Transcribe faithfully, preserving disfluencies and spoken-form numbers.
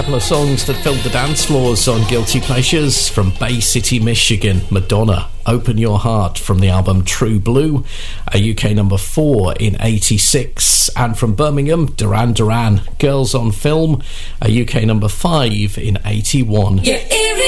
couple of songs that filled the dance floors on Guilty Pleasures. From Bay City, Michigan, Madonna, Open Your Heart, from the album True Blue, a U K number four in eighty-six. And from Birmingham, Duran Duran, Girls on Film, a U K number five in eighty-one. You're